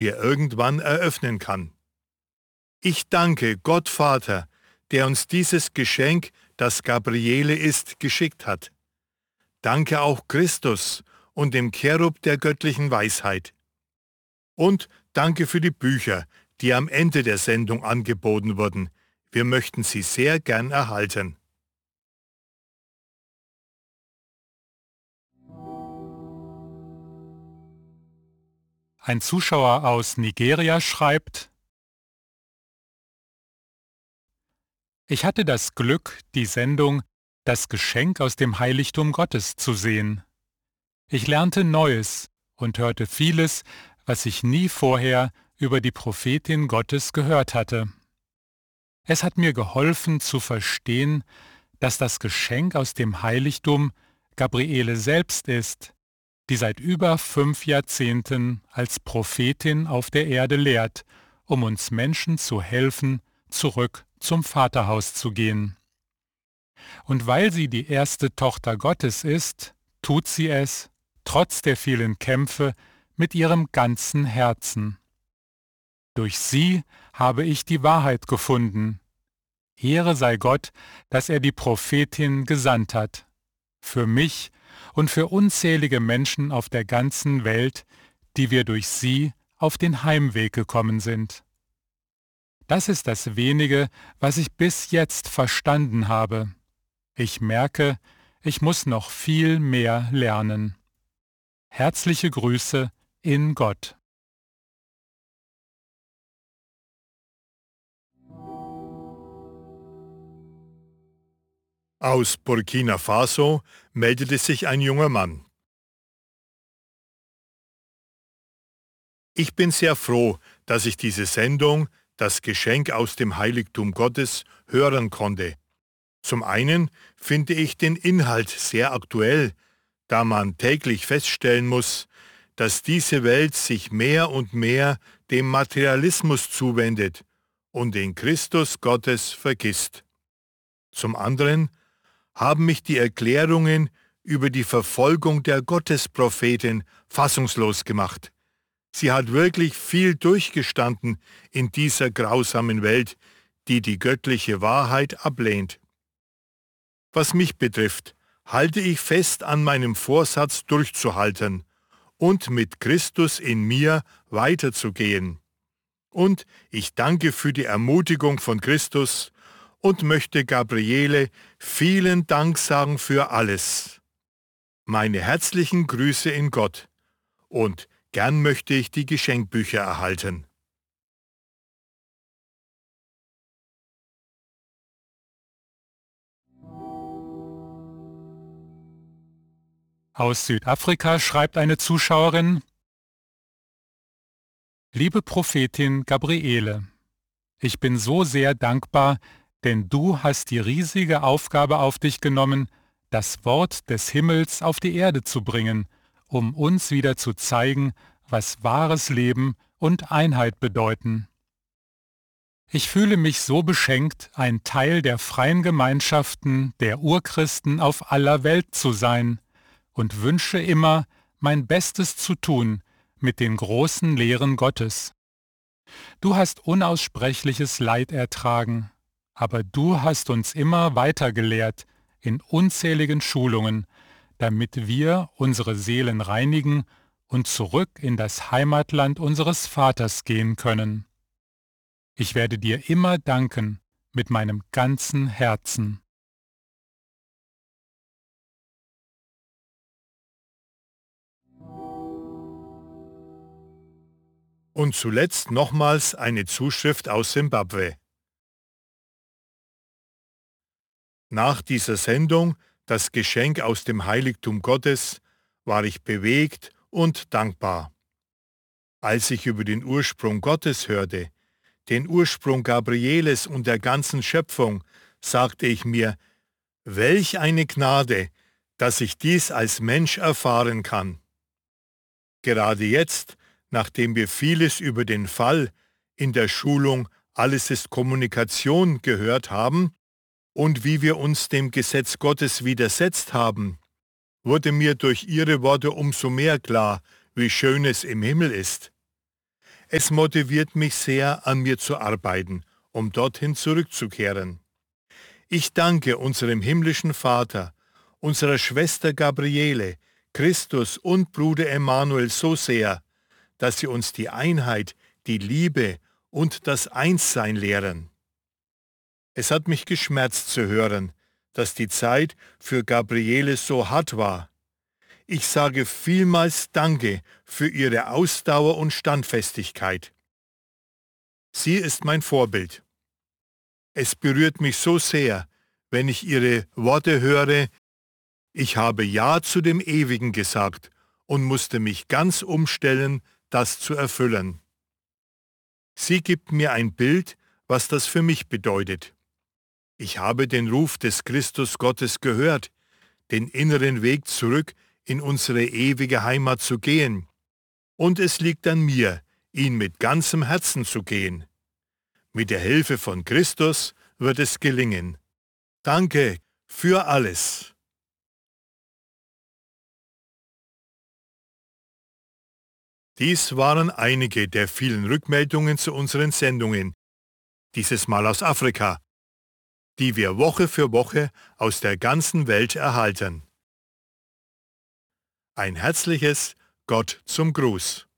mir irgendwann eröffnen kann. Ich danke Gott Vater, der uns dieses Geschenk, das Gabriele ist, geschickt hat. Danke auch Christus und dem Cherub der göttlichen Weisheit. Und danke für die Bücher, die am Ende der Sendung angeboten wurden. Wir möchten sie sehr gern erhalten. Ein Zuschauer aus Nigeria schreibt: Ich hatte das Glück, die Sendung Das Geschenk aus dem Heiligtum Gottes zu sehen. Ich lernte Neues und hörte vieles, was ich nie vorher über die Prophetin Gottes gehört hatte. Es hat mir geholfen zu verstehen, dass das Geschenk aus dem Heiligtum Gabriele selbst ist, die seit über 5 Jahrzehnten als Prophetin auf der Erde lehrt, um uns Menschen zu helfen, zurück zum Vaterhaus zu gehen. Und weil sie die erste Tochter Gottes ist, tut sie es, trotz der vielen Kämpfe, mit ihrem ganzen Herzen. Durch sie habe ich die Wahrheit gefunden. Ehre sei Gott, dass er die Prophetin gesandt hat. Für mich und für unzählige Menschen auf der ganzen Welt, die wir durch sie auf den Heimweg gekommen sind. Das ist das wenige, was ich bis jetzt verstanden habe. Ich merke, ich muss noch viel mehr lernen. Herzliche Grüße in Gott. Aus Burkina Faso meldete sich ein junger Mann. Ich bin sehr froh, dass ich diese Sendung, das Geschenk aus dem Heiligtum Gottes, hören konnte. Zum einen finde ich den Inhalt sehr aktuell, da man täglich feststellen muss, dass diese Welt sich mehr und mehr dem Materialismus zuwendet und den Christus Gottes vergisst. Zum anderen haben mich die Erklärungen über die Verfolgung der Gottesprophetin fassungslos gemacht. Sie hat wirklich viel durchgestanden in dieser grausamen Welt, die die göttliche Wahrheit ablehnt. Was mich betrifft, halte ich fest an meinem Vorsatz durchzuhalten und mit Christus in mir weiterzugehen. Und ich danke für die Ermutigung von Christus und möchte Gabriele vielen Dank sagen für alles. Meine herzlichen Grüße in Gott und gern möchte ich die Geschenkbücher erhalten. Aus Südafrika schreibt eine Zuschauerin: Liebe Prophetin Gabriele, ich bin so sehr dankbar, denn du hast die riesige Aufgabe auf dich genommen, das Wort des Himmels auf die Erde zu bringen, um uns wieder zu zeigen, was wahres Leben und Einheit bedeuten. Ich fühle mich so beschenkt, ein Teil der freien Gemeinschaften der Urchristen auf aller Welt zu sein und wünsche immer, mein Bestes zu tun mit den großen Lehren Gottes. Du hast unaussprechliches Leid ertragen, aber du hast uns immer weiter gelehrt in unzähligen Schulungen, damit wir unsere Seelen reinigen und zurück in das Heimatland unseres Vaters gehen können. Ich werde dir immer danken mit meinem ganzen Herzen. Und zuletzt nochmals eine Zuschrift aus Simbabwe. Nach dieser Sendung, das Geschenk aus dem Heiligtum Gottes, war ich bewegt und dankbar. Als ich über den Ursprung Gottes hörte, den Ursprung Gabrieles und der ganzen Schöpfung, sagte ich mir, welch eine Gnade, dass ich dies als Mensch erfahren kann. Gerade jetzt, nachdem wir vieles über den Fall in der Schulung Alles ist Kommunikation gehört haben und wie wir uns dem Gesetz Gottes widersetzt haben, wurde mir durch Ihre Worte umso mehr klar, wie schön es im Himmel ist. Es motiviert mich sehr, an mir zu arbeiten, um dorthin zurückzukehren. Ich danke unserem himmlischen Vater, unserer Schwester Gabriele, Christus und Bruder Emanuel so sehr, dass sie uns die Einheit, die Liebe und das Einssein lehren. Es hat mich geschmerzt zu hören, dass die Zeit für Gabriele so hart war. Ich sage vielmals Danke für ihre Ausdauer und Standfestigkeit. Sie ist mein Vorbild. Es berührt mich so sehr, wenn ich ihre Worte höre: Ich habe Ja zu dem Ewigen gesagt und musste mich ganz umstellen, das zu erfüllen. Sie gibt mir ein Bild, was das für mich bedeutet. Ich habe den Ruf des Christus Gottes gehört, den inneren Weg zurück in unsere ewige Heimat zu gehen. Und es liegt an mir, ihn mit ganzem Herzen zu gehen. Mit der Hilfe von Christus wird es gelingen. Danke für alles. Dies waren einige der vielen Rückmeldungen zu unseren Sendungen, dieses Mal aus Afrika, die wir Woche für Woche aus der ganzen Welt erhalten. Ein herzliches Gott zum Gruß.